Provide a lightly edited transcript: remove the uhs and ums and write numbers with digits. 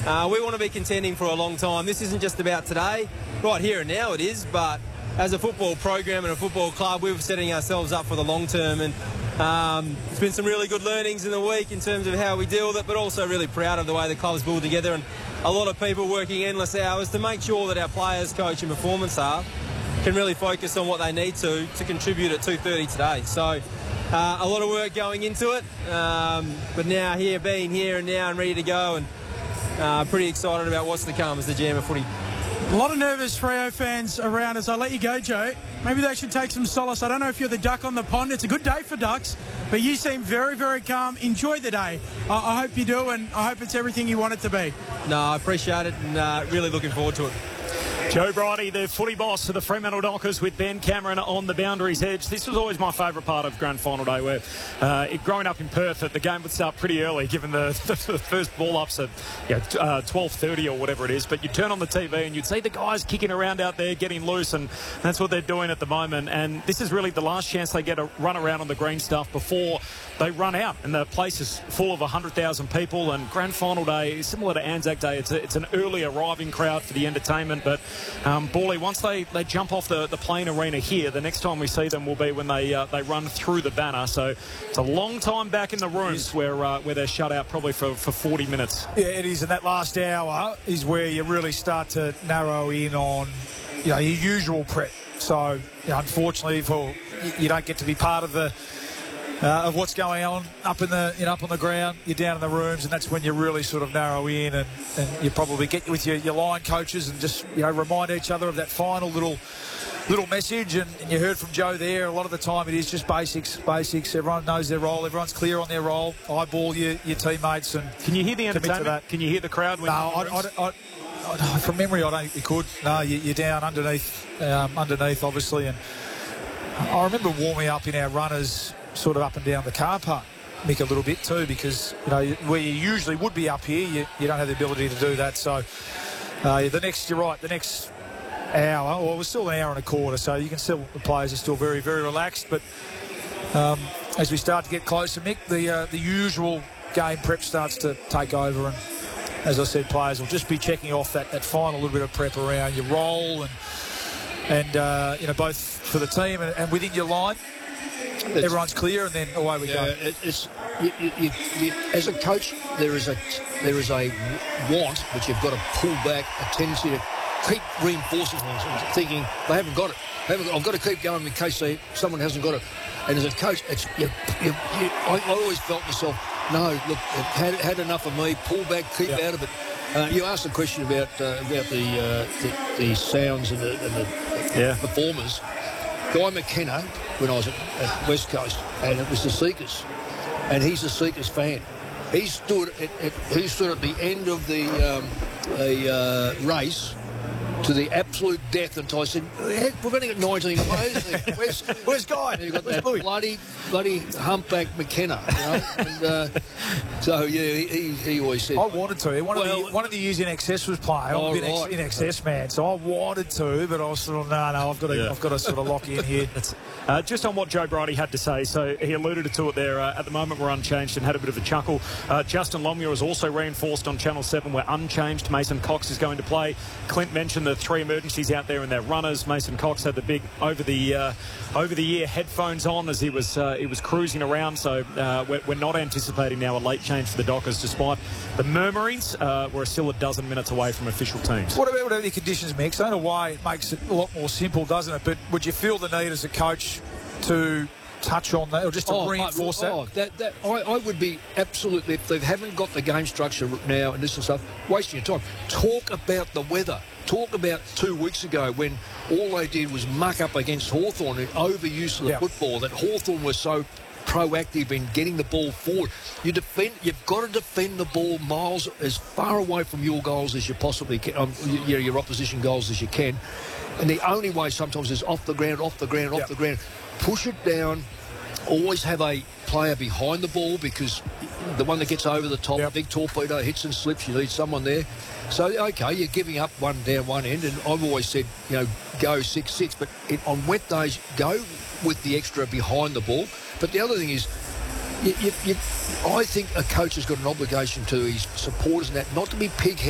We want to be contending for a long time. This isn't just about today. Right here and now it is, but as a football program and a football club, we're setting ourselves up for the long term. And there's been some really good learnings in the week in terms of how we deal with it, but also really proud of the way the club's pulled together and a lot of people working endless hours to make sure that our players, coach and performance staff can really focus on what they need to contribute at 2:30 today. So a lot of work going into it, but now being here and now and ready to go, and pretty excited about what's to come as the GM of footy. A lot of nervous Freo fans around us. I'll let you go, Joe. Maybe they should take some solace. I don't know if you're the duck on the pond. It's a good day for ducks, but you seem very, very calm. Enjoy the day. I hope you do, and I hope it's everything you want it to be. No, I appreciate it, and really looking forward to it. Joe Bridie, the footy boss of the Fremantle Dockers, with Ben Cameron on the boundary's edge. This was always my favourite part of Grand Final Day, where growing up in Perth, the game would start pretty early, given the first ball ups at 12:30 or whatever it is. But you'd turn on the TV and you'd see the guys kicking around out there, getting loose, and that's what they're doing at the moment. And this is really the last chance they get to run around on the green stuff before they run out. And the place is full of 100,000 people. And Grand Final Day, similar to Anzac Day, it's an early arriving crowd for the entertainment. But Bawley, once they jump off the playing arena here, the next time we see them will be when they run through the banner. So it's a long time back in the rooms where they're shut out probably for 40 minutes. Yeah, it is, and that last hour is where you really start to narrow in on your usual prep. So unfortunately, you don't get to be part of of what's going on up on the ground. You're down in the rooms, and that's when you really sort of narrow in, and you probably get with your line coaches and just remind each other of that final little message. And you heard from Joe there. A lot of the time it is just basics. Everyone knows their role. Everyone's clear on their role. Eyeball your teammates, and can you hear the entertainment? Can you hear the crowd? No, from memory, I don't think you could. No, you're down underneath, obviously. And I remember warming up in our runners, sort of up and down the car park, Mick, a little bit too, because where you usually would be up here, you don't have the ability to do that. So the next hour, well, it was still an hour and a quarter, so you can still, the players are still very, very relaxed. But as we start to get closer, Mick, the usual game prep starts to take over, and as I said, players will just be checking off that final little bit of prep around your role and both for the team and within your line. Everyone's clear, and then away we go. As a coach, there is a want, but you've got to pull back, a tendency to keep reinforcing things, thinking they haven't got it. I've got to keep going in case someone hasn't got it. And as a coach, I always felt myself, no, look, had enough of me. Pull back, keep out of it. You asked a question about the sounds and the performers. Guy McKenna, when I was at West Coast, and it was the Seekers, and he's a Seekers fan. He stood at the end of the race to the absolute death until I said, we've only got 19 players. Where's Guy? You've got that bloody humpback McKenna. And, so, yeah, he always said... I wanted to. One of the years in excess was playing. I'm a bit in excess, man. So I wanted to, but I was sort of, no, I've got to sort of lock in here. Just on what Joe Bridie had to say, so he alluded to it there. At the moment, we're unchanged and had a bit of a chuckle. Justin Longmuir is also reinforced on Channel 7. We're unchanged. Mason Cox is going to play. Clint mentioned the 3 emergencies out there in their runners. Mason Cox had the big over-the-ear headphones on as he was cruising around. So we're not anticipating now a late change for the Dockers, despite the murmurings. We're still a dozen minutes away from official teams. What about the conditions, Mick? So in a way, it makes it a lot more simple, doesn't it? But would you feel the need as a coach to touch on that, or just to reinforce that? I would be absolutely, if they haven't got the game structure now and this and stuff, wasting your time. Talk about the weather. Talk about 2 weeks ago when all they did was muck up against Hawthorn and overuse of the football, that Hawthorn was so proactive in getting the ball forward. You've got to defend the ball miles as far away from your goals as you possibly can, your opposition goals as you can. And the only way sometimes is off the ground. Push it down. Always have a player behind the ball, because the one that gets over the top, big torpedo, hits and slips, you need someone there. So, okay, you're giving up one down one end, and I've always said, go 6-6. But on wet days, go with the extra behind the ball. But the other thing is, I think a coach has got an obligation to his supporters and that, not to be pig-headed.